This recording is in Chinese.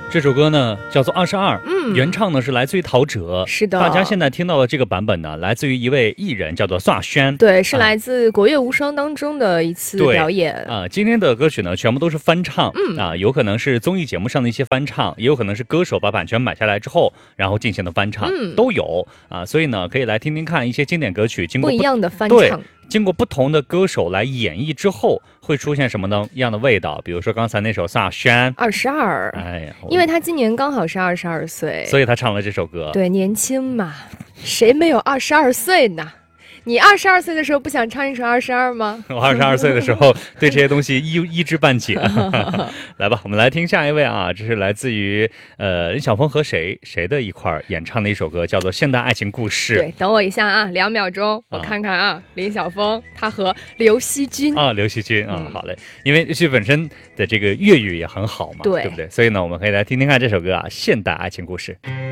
这首歌呢叫做22，原唱呢是来自于陶喆。 是的， 大家现在听到的这个版本呢，来自于一位艺人叫做萨轩。 对，是来自《国乐无双》当中的一次表演。 今天的歌曲呢全部都是翻唱，有可能是综艺节目上的一些翻唱，也有可能是歌手把版权买下来之后，然后进行的翻唱，都有啊。所以呢，可以来听听看一些经典歌曲经过不一样的翻唱。 经过不同的歌手来演绎之后，会出现什么呢一样的味道？比如说刚才那首萨轩 22， 哎呀， 因为他今年刚好是22岁， 所以他唱了这首歌。 对，年轻嘛，谁没有22岁呢？你22岁的时候不想唱一首22吗？ 我22岁的时候对这些东西一知半解。来吧，我们来听下一位啊，这是来自于林晓峰和谁的一块演唱的一首歌，叫做《现代爱情故事》。 对，等我一下啊，2秒钟，我看看啊，林晓峰他和刘惜君啊，刘惜君啊，好嘞，因为其本身的这个粤语也很好嘛，对不对？所以呢，我们可以来听听看这首歌啊，《现代爱情故事》。